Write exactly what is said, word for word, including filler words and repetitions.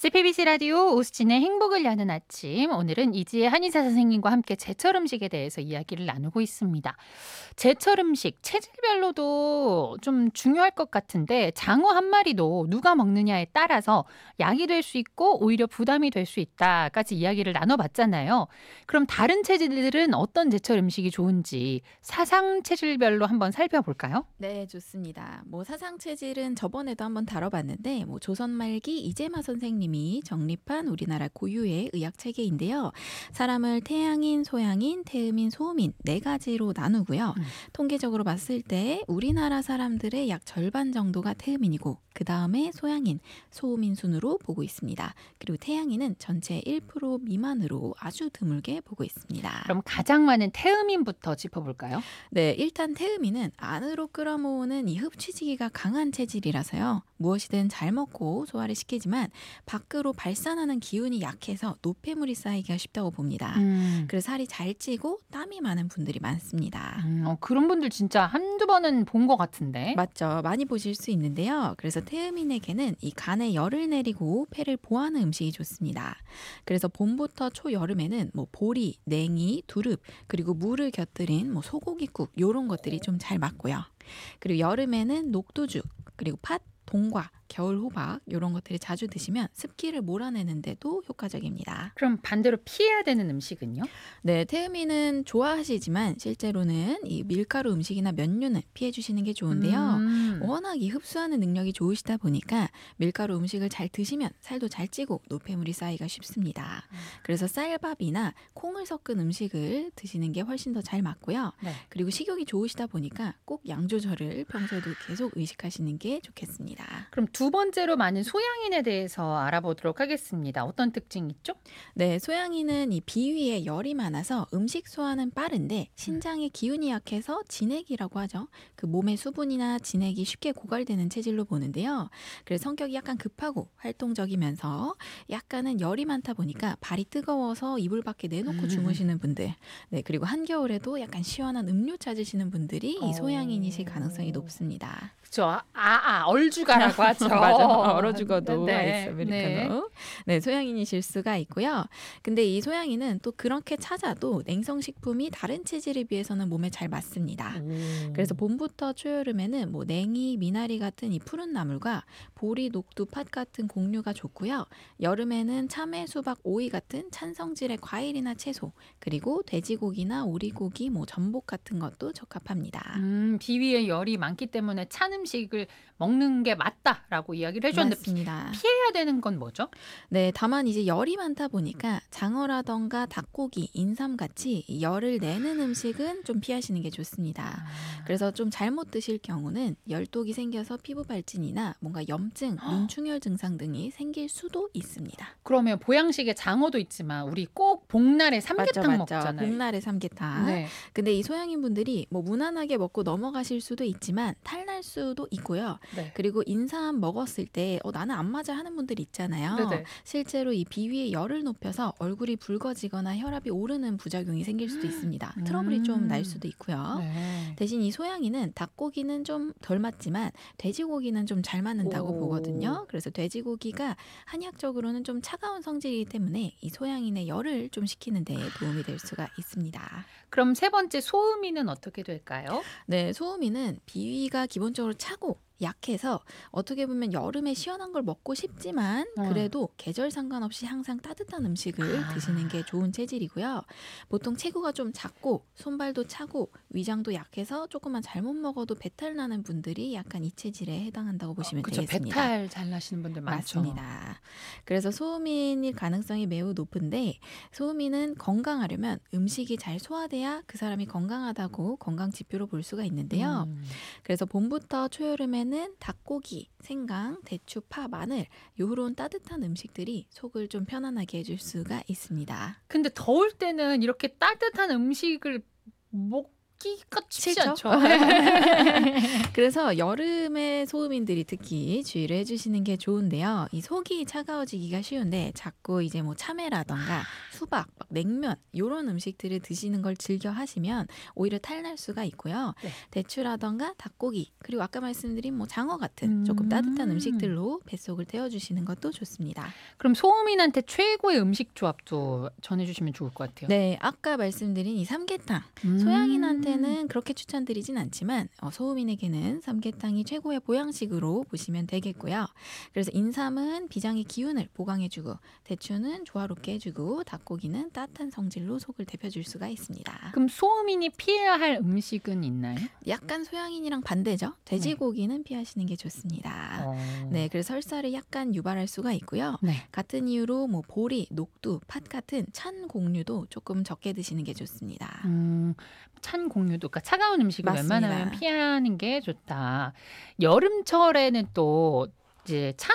씨피비씨 라디오 오수진의 행복을 여는 아침. 오늘은 이지혜 한의사 선생님과 함께 제철 음식에 대해서 이야기를 나누고 있습니다. 제철 음식 체질별로도 좀 중요할 것 같은데 장어 한 마리도 누가 먹느냐에 따라서 약이 될 수 있고 오히려 부담이 될 수 있다까지 이야기를 나눠봤잖아요. 그럼 다른 체질들은 어떤 제철 음식이 좋은지 사상 체질별로 한번 살펴볼까요? 네, 좋습니다. 뭐 사상 체질은 저번에도 한번 다뤄봤는데 뭐 조선 말기 이재마 선생님이 정립한 우리나라 고유의 의학 체계인데요. 사람을 태양인, 소양인, 태음인, 소음인 네 가지로 나누고요. 음. 통계적으로 봤을 때 우리나라 사람들의 약 절반 정도가 태음인이고 그 다음에 소양인, 소음인 순으로 보고 있습니다. 그리고 태양인은 전체 일 퍼센트 미만으로 아주 드물게 보고 있습니다. 그럼 가장 많은 태음인부터 짚어볼까요? 네, 일단 태음인은 안으로 끌어모으는 이 흡취지기가 강한 체질이라서요. 무엇이든 잘 먹고 소화를 시키지만 밖으로 발산하는 기운이 약해서 노폐물이 쌓이기가 쉽다고 봅니다. 음. 그래서 살이 잘 찌고 땀이 많은 분들이 많습니다. 음, 어, 그런 분들 진짜 한두 번은 본 것 같은데. 맞죠. 많이 보실 수 있는데요. 그래서 태음인에게는 이 간에 열을 내리고 폐를 보하는 음식이 좋습니다. 그래서 봄부터 초여름에는 뭐 보리, 냉이, 두릅, 그리고 물을 곁들인 뭐 소고기국 요런 것들이 좀 잘 맞고요. 그리고 여름에는 녹두죽, 그리고 팥, 동과, 겨울 호박 이런 것들을 자주 드시면 습기를 몰아내는데도 효과적입니다. 그럼 반대로 피해야 되는 음식은요? 네, 태음인은 좋아하시지만 실제로는 이 밀가루 음식이나 면류는 피해 주시는 게 좋은데요. 음. 워낙 이 흡수하는 능력이 좋으시다 보니까 밀가루 음식을 잘 드시면 살도 잘 찌고 노폐물이 쌓이기가 쉽습니다. 그래서 쌀밥이나 콩을 섞은 음식을 드시는 게 훨씬 더 잘 맞고요. 네. 그리고 식욕이 좋으시다 보니까 꼭 양 조절을 평소에도 계속 의식하시는 게 좋겠습니다. 그럼 두 번째로 많은 소양인에 대해서 알아보도록 하겠습니다. 어떤 특징이 있죠? 네, 소양인은 이 비위에 열이 많아서 음식 소화는 빠른데 신장의 기운이 약해서 진액이라고 하죠. 그 몸의 수분이나 진액이 쉽게 고갈되는 체질로 보는데요. 그래서 성격이 약간 급하고 활동적이면서 약간은 열이 많다 보니까 발이 뜨거워서 이불 밖에 내놓고 음. 주무시는 분들. 네, 그리고 한겨울에도 약간 시원한 음료 찾으시는 분들이 이 소양인이실 가능성이 어. 높습니다. 그죠. 아, 아, 얼죽아라고 하죠. 맞아. 얼어 죽어도 네, 아이스 네. 아메리카노. 네, 소양인이실 수가 있고요. 근데 이 소양인은 또 그렇게 찾아도 냉성식품이 다른 체질에 비해서는 몸에 잘 맞습니다. 오. 그래서 봄부터 초여름에는 뭐 냉이, 미나리 같은 이 푸른 나물과 보리, 녹두, 팥 같은 곡류가 좋고요. 여름에는 참외, 수박, 오이 같은 찬성질의 과일이나 채소, 그리고 돼지고기나 오리고기, 뭐 전복 같은 것도 적합합니다. 음, 비위에 열이 많기 때문에 찬 음식을 먹는 게 맞다라고 이야기를 해줬는데 피, 맞습니다. 피해야 되는 건 뭐죠? 네, 다만 이제 열이 많다 보니까 장어라던가 닭고기, 인삼 같이 이 열을 내는 음식은 좀 피하시는 게 좋습니다. 아. 그래서 좀 잘못 드실 경우는 열독이 생겨서 피부 발진이나 뭔가 염증, 눈충혈 증상 등이 생길 수도 있습니다. 그러면 보양식에 장어도 있지만 우리 꼭 복날에 맞죠, 삼계탕 맞죠. 먹잖아요. 복날의 삼계탕. 네. 근데 이 소양인 분들이 뭐 무난하게 먹고 넘어가실 수도 있지만 탈날 수도 있고요. 네. 그리고 인삼 먹었을 때 어, 나는 안 맞아 하는 분들 있잖아요. 네네. 실제로 이 비위의 열을 높여서 얼굴이 붉어지거나 혈압이 오르는 부작용이 생길 수도 있습니다. 트러블이 좀 날 음. 수도 있고요. 네. 대신 이 소양이는 닭고기는 좀 덜 맞지만 돼지고기는 좀 잘 맞는다고 오. 보거든요. 그래서 돼지고기가 한의학적으로는 좀 차가운 성질이기 때문에 이 소양인의 열을 좀 식히는 데 도움이 될 수가 있습니다. 그럼 세 번째 소음이는 어떻게 될까요? 네, 소음이는 비위가 기본적으로 차고 약해서 어떻게 보면 여름에 시원한 걸 먹고 싶지만 어. 그래도 계절 상관없이 항상 따뜻한 음식을 아. 드시는 게 좋은 체질이고요. 보통 체구가 좀 작고 손발도 차고 위장도 약해서 조금만 잘못 먹어도 배탈 나는 분들이 약간 이 체질에 해당한다고 보시면 그죠. 되겠습니다. 배탈 잘 나시는 분들 많죠. 맞습니다. 그래서 소음인일 가능성이 매우 높은데 소음인은 건강하려면 음식이 잘 소화돼야 그 사람이 건강하다고 건강 지표로 볼 수가 있는데요. 음. 그래서 봄부터 초여름에는 닭고기, 생강, 대추, 파, 마늘 요런 따뜻한 음식들이 속을 좀 편안하게 해줄 수가 있습니다. 근데 더울 때는 이렇게 따뜻한 음식을 먹기 먹기가 쉽지 싫죠? 않죠. 그래서 여름에 소음인들이 특히 주의를 해주시는 게 좋은데요. 이 속이 차가워지기가 쉬운데 자꾸 이제 뭐 참외라던가 수박, 막 냉면 이런 음식들을 드시는 걸 즐겨 하시면 오히려 탈날 수가 있고요. 네. 대추라던가 닭고기 그리고 아까 말씀드린 뭐 장어 같은 조금 따뜻한 음. 음식들로 뱃속을 태워주시는 것도 좋습니다. 그럼 소음인한테 최고의 음식 조합도 전해주시면 좋을 것 같아요. 네, 아까 말씀드린 이 삼계탕. 음. 소양인한테는 그렇게 추천드리진 않지만 어, 소음인에게는 삼계탕이 최고의 보양식으로 보시면 되겠고요. 그래서 인삼은 비장의 기운을 보강해주고 대추는 조화롭게 해주고 닭고기는 따뜻한 성질로 속을 데펴줄 수가 있습니다. 그럼 소음인이 피해야 할 음식은 있나요? 약간 소양인이랑 반대죠. 돼지고기는 피하시는 게 좋습니다. 어. 네, 그래서 설사를 약간 유발할 수가 있고요. 네. 같은 이유로 뭐 보리, 녹두, 팥 같은 찬 곡류도 조금 적게 드시는 게 좋습니다. 음, 찬 공유도, 그러니까 차가운 음식을 맞습니다. 웬만하면 피하는 게 좋다. 여름철에는 또 이제 찬